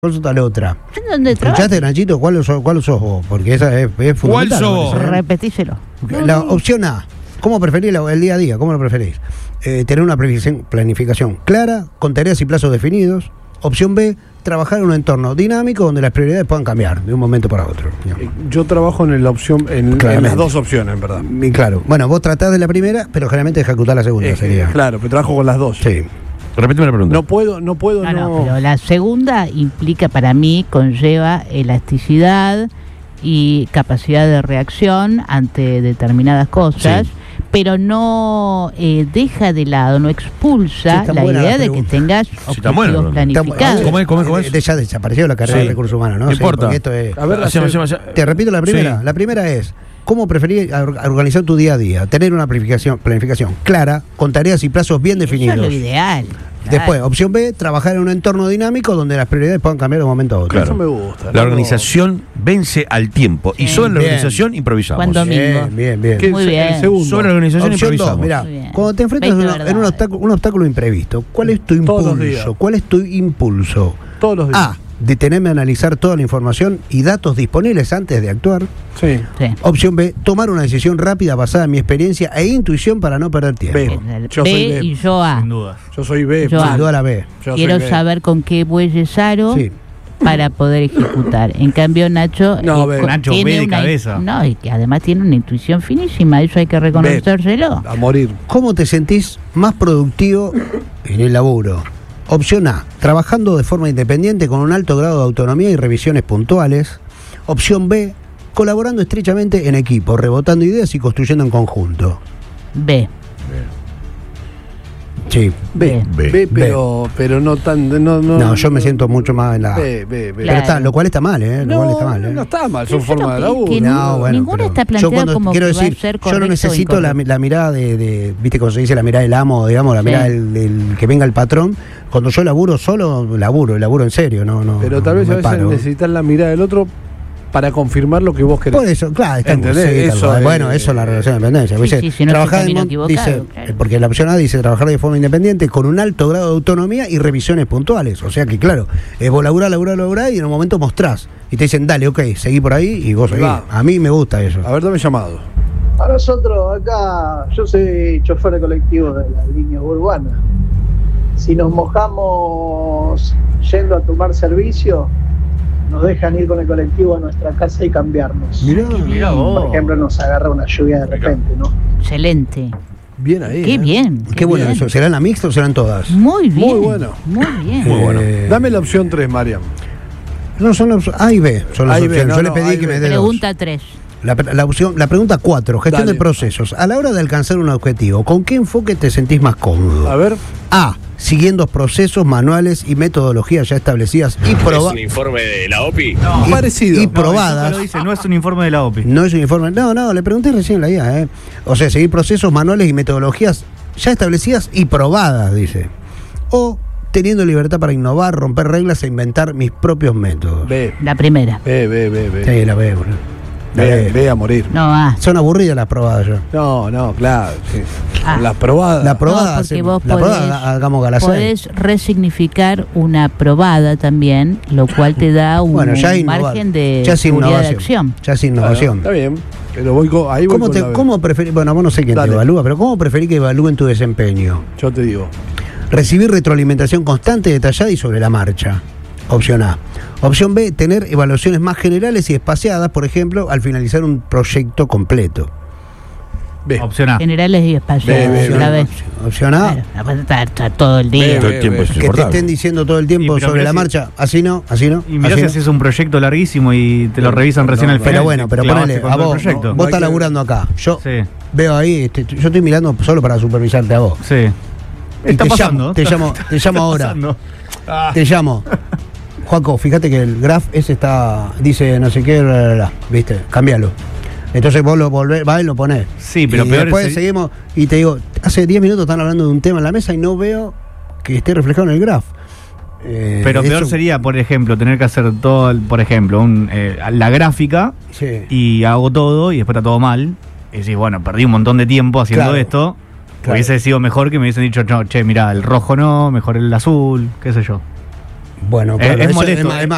Consulta la otra. ¿Dónde trabajas? ¿Escuchaste, Nachito? ¿Cuál sos vos? Porque esa es fundamental. ¿Cuál sos vos? Repetíselo. La opción A. ¿Cómo preferís el día a día? ¿Cómo lo preferís? Tener una planificación clara, con tareas y plazos definidos. Opción B. Trabajar en un entorno dinámico donde las prioridades puedan cambiar de un momento para otro. Yo trabajo en la opción, en las dos opciones, en verdad. Y claro. Bueno, vos tratás de la primera, pero generalmente ejecutás la segunda, sería. Claro, pero trabajo con las dos. Sí. Repíteme la pregunta. No puedo. No, pero la segunda implica, para mí, conlleva elasticidad y capacidad de reacción ante determinadas cosas, pero no deja de lado, no expulsa la idea de que tengas objetivos planificados. ¿Cómo es? Ya desapareció la carrera de recursos humanos, ¿no? No importa. Esto es... A ver, Te repito la primera. Sí. La primera es: ¿cómo preferís organizar tu día a día? Tener una planificación clara, con tareas y plazos bien definidos. Eso es lo ideal. Después, opción B, trabajar en un entorno dinámico donde las prioridades puedan cambiar de un momento a otro. Claro. Eso me gusta. La organización vence al tiempo. Y sobre la Bien. organización improvisamos. Cuando domingo. Bien. Muy bien. El segundo. Sobre la organización Opción 2, improvisamos. mirá, Muy bien. cuando te enfrentas 20 en un obstáculo imprevisto, ¿cuál es tu Todos los días. impulso? ¿Cuál es tu impulso? Todos los días. A, detenerme a analizar toda la información y datos disponibles antes de actuar. Sí. Sí. Opción B, tomar una decisión rápida basada en mi experiencia e intuición para no perder tiempo. B. El Yo soy B B. y yo A. Sin dudas. Yo soy B. Yo Sin duda la B. Yo Quiero soy B. saber con qué bueyes aro Sí. para poder ejecutar. En cambio, Nacho, No, B. Nacho, tiene B de una, cabeza. no, y que además tiene una intuición finísima, eso hay que reconocérselo. A morir. ¿Cómo te sentís más productivo en el laburo? Opción A, trabajando de forma independiente con un alto grado de autonomía y revisiones puntuales. Opción B, colaborando estrechamente en equipo, rebotando ideas y construyendo en conjunto. B. Sí. B. B. B, pero no tan. No, yo me siento mucho más en la A. B. Pero Claro. está, lo cual está mal, ¿eh? Lo cual está mal, ¿eh? No está mal, son Yo formas de creo laburo. que No, bueno, ninguna pero está yo planteada cuando como quiero que va a decir, ser yo no correcto o necesito incorrecto. la mirada de viste cómo se dice, la mirada del amo, digamos, la Sí. mirada del que venga el patrón. Cuando yo laburo solo, laburo en serio, no. Pero tal vez no a me veces paro. necesitas la mirada del otro para confirmar lo que vos querés. Por eso, claro, está ¿Entendés? sí, tal Eso cual. es- Bueno, eso es la relación de dependencia. Sí, Dice, sí, si no es trabajar un camino de equivocado, dice, claro. porque la opción A dice trabajar de forma independiente con un alto grado de autonomía y revisiones puntuales. O sea que, claro, vos laburás y en un momento mostrás. Y te dicen, dale, ok, seguí por ahí y vos seguís. Va. A mí me gusta eso. A ver, dame llamado. A nosotros acá, yo soy chofer de colectivo de la línea urbana. Si nos mojamos yendo a tomar servicio, nos dejan ir con el colectivo a nuestra casa y cambiarnos. Mirá. Por ejemplo, nos agarra una lluvia de repente, ¿no? Excelente. Bien ahí. Qué bien. Qué bueno bien. eso. ¿Serán la mixta o serán todas? Muy bien. Muy bueno. Muy bien. Muy bueno. Dame la opción 3, Mariam. No, son las A y B. Son las A y B, opciones. no, Yo le no, pedí A y que B. me dé dos. Pregunta 3. La pregunta 4, gestión Dale. de procesos. A la hora de alcanzar un objetivo, ¿con qué enfoque te sentís más cómodo? A ver. A, siguiendo procesos, manuales y metodologías ya establecidas y ¿Es probadas. un informe de la OPI? Parecido. Y No, probadas. Lo dice, no es un informe de la OPI. No es un informe. No, le pregunté recién la IA, O sea, seguir procesos, manuales y metodologías ya establecidas y probadas, dice. O teniendo libertad para innovar, romper reglas e inventar mis propios métodos. B. La primera. B. Sí, la B, boludo. La B. B a morir. No, A. Son aburridas las probadas ya. No, claro. Sí. Ah. Las probadas. La probada, No, porque hace- vos la probada, hagamos Galacé. podés resignificar una probada también, lo cual te da un Bueno, ya es innovar. margen de Ya es seguridad de innovación. acción. Ya es Claro, innovación. está bien. Pero voy ahí voy con la B. ¿Cómo preferís? Bueno, vos no sé quién Dale. te evalúa, pero ¿cómo preferís que evalúen tu desempeño? Yo te digo. Recibir retroalimentación constante, detallada y sobre la marcha. Opción A. Opción B, tener evaluaciones más generales y espaciadas, por ejemplo, al finalizar un proyecto completo. B. Opción A. Generales y espaciales. B, la B. Opción A, Claro, no puede estar todo el día. Todo el tiempo es que te insoportable. estén diciendo todo el tiempo Y, pero sobre mirá la si- marcha. Así no. Y mirá así si no. haces un proyecto larguísimo y te lo revisan recién al final. Pero bueno, pero clavaste ponele, con a todo vos, el proyecto. vos No hay estás que- laburando acá. Yo Sí, veo ahí, yo estoy mirando solo para supervisarte a vos. sí. Y Está te pasando. llamo ahora. pasando. Te llamo. Juaco, fíjate que el graph ese dice no sé qué, bla, bla, bla, ¿viste? Cámbialo. Entonces vos lo volvés, vas y lo ponés. Sí, pero y peor después es- seguimos y te digo, hace 10 minutos están hablando de un tema en la mesa y no veo que esté reflejado en el graph. Pero peor eso- sería, por ejemplo, tener que hacer todo, por ejemplo, la gráfica Sí. y hago todo y después está todo mal. Y decís, bueno, perdí un montón de tiempo haciendo Claro. esto. Claro. Hubiese sido mejor que me hubiesen dicho, no, che, mirá, el rojo no, mejor el azul, qué sé yo. Bueno, Es claro, eso molesto. es más